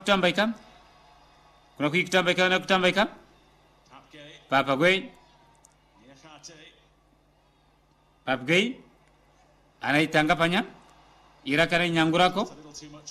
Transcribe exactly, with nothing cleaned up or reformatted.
kutambika. Kuna kutambika na kutambika. Papa Gueye. Papa Gueye anaitanga panya irakare nyangurako.